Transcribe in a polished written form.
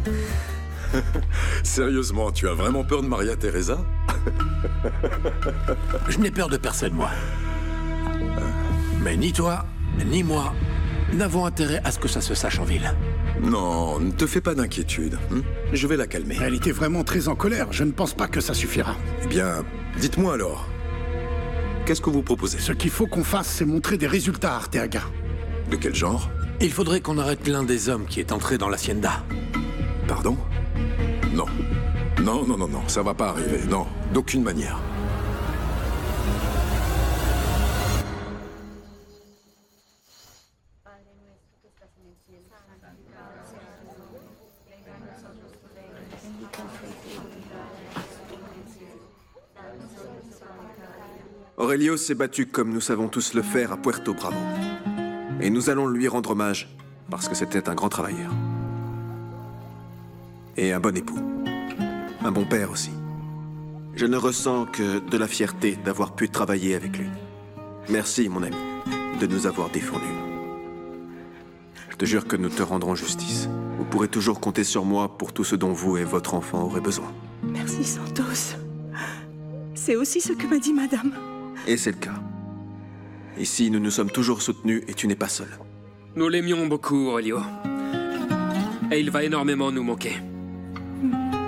Sérieusement, tu as vraiment peur de Maria Teresa? Je n'ai peur de personne, moi. Mais ni toi, ni moi, n'avons intérêt à ce que ça se sache en ville. Non, ne te fais pas d'inquiétude. Je vais la calmer. Elle était vraiment très en colère. Je ne pense pas que ça suffira. Eh bien, dites-moi alors. Qu'est-ce que vous proposez? Ce qu'il faut qu'on fasse, c'est montrer des résultats à Arteaga. De quel genre? Il faudrait qu'on arrête l'un des hommes qui est entré dans l'hacienda. Pardon? Non. Non, non, non, non, ça va pas arriver. Non, d'aucune manière. Aurelio s'est battu comme nous savons tous le faire à Puerto Bravo. Et nous allons lui rendre hommage, parce que c'était un grand travailleur. Et un bon époux. Un bon père aussi. Je ne ressens que de la fierté d'avoir pu travailler avec lui. Merci, mon ami, de nous avoir défendus. Je te jure que nous te rendrons justice. Vous pourrez toujours compter sur moi pour tout ce dont vous et votre enfant aurez besoin. Merci, Santos. C'est aussi ce que m'a dit madame. Et c'est le cas. Ici, nous nous sommes toujours soutenus et tu n'es pas seul. Nous l'aimions beaucoup, Aurelio. Et il va énormément nous manquer.